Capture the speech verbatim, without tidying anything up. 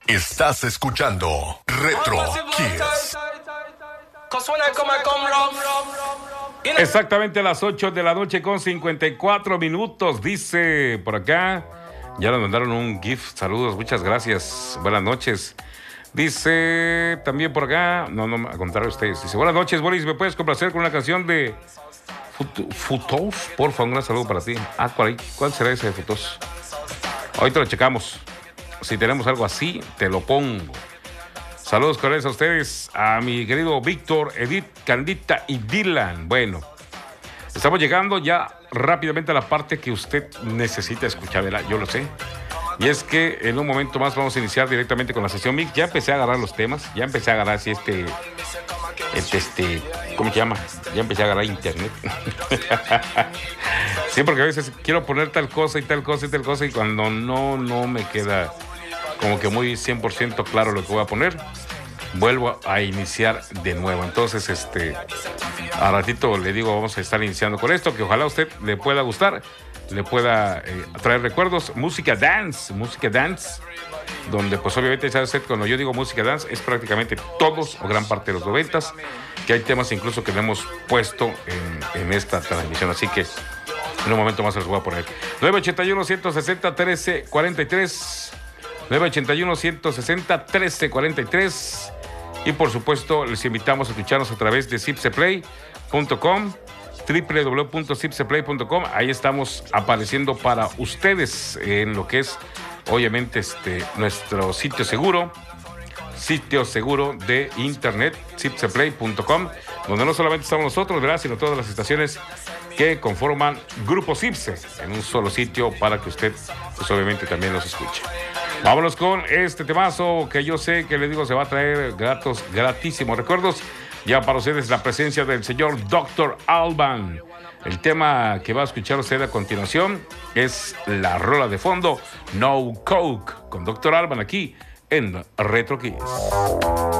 Estás escuchando Retro Kids. Exactamente a las ocho de la noche con cincuenta y cuatro minutos, dice por acá. Ya nos mandaron un GIF, saludos, muchas gracias, buenas noches. Dice también por acá, no, no, a contrario ustedes. Dice, buenas noches, Boris, ¿me puedes complacer con una canción de Futos? Por favor, un saludo para ti. Ah, ¿cuál, ¿cuál será ese de Futos? Ahorita lo checamos. Si tenemos algo así, te lo pongo. Saludos cordiales a ustedes, a mi querido Víctor, Edith, Candita y Dylan. Bueno, estamos llegando ya rápidamente a la parte que usted necesita escuchar, ¿verdad? Yo lo sé. Y es que en un momento más vamos a iniciar directamente con la sesión mix. Ya empecé a agarrar los temas, ya empecé a agarrar así este, este, este, ¿cómo se llama? Ya empecé a agarrar internet. Sí, porque a veces quiero poner tal cosa y tal cosa y tal cosa y cuando no, no me queda como que muy cien por ciento claro lo que voy a poner, vuelvo a iniciar de nuevo. Entonces, este, a ratito le digo, vamos a estar iniciando con esto, que ojalá a usted le pueda gustar, le pueda eh, traer recuerdos, música dance, música dance, donde pues obviamente ya usted, cuando yo digo música dance, es prácticamente todos o gran parte de los noventas, que hay temas incluso que le hemos puesto en, en esta transmisión, así que en un momento más se los voy a poner. nueve ochenta y uno, ciento sesenta, trece cuarenta y tres, nueve ochenta y uno, ciento sesenta, trece cuarenta y tres. Y por supuesto, les invitamos a escucharnos a través de zipseplay punto com, doble u doble u doble u punto zipseplay punto com. Ahí estamos apareciendo para ustedes en lo que es, obviamente, este, nuestro sitio seguro, sitio seguro de internet, zipseplay punto com, donde no solamente estamos nosotros, ¿verdad?, sino todas las estaciones que conforman Grupo Cipse en un solo sitio para que usted, pues obviamente, también los escuche. Vámonos con este temazo que yo sé que les digo se va a traer gratos, gratísimos recuerdos. Ya para ustedes la presencia del señor doctor Alban. El tema que va a escuchar usted a continuación es la rola de fondo No Coke con doctor Alban aquí en Retro Kids.